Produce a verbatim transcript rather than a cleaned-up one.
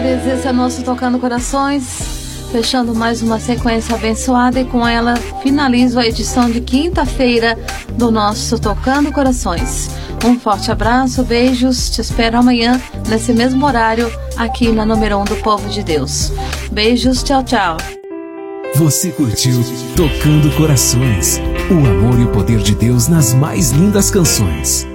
glórias, esse é o nosso Tocando Corações, fechando mais uma sequência abençoada e com ela finalizo a edição de quinta-feira do nosso Tocando Corações. Um forte abraço, beijos, te espero amanhã nesse mesmo horário aqui na número um do Povo de Deus. Beijos, tchau, tchau. Você curtiu Tocando Corações, o amor e o poder de Deus nas mais lindas canções.